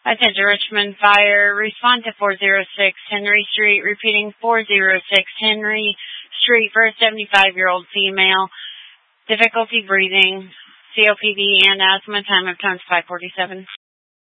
Attention Richmond Fire, respond to 406 Henry Street, repeating 406 Henry Street for a 75-year-old female, difficulty breathing, COPD, and asthma. Time of 5:47.